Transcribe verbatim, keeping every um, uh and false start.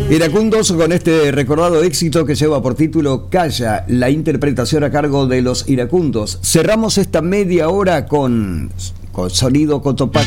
Iracundos con este recordado éxito que lleva por título Calla, la interpretación a cargo de los Iracundos. Cerramos esta media hora con, con sonido Cotopaxi.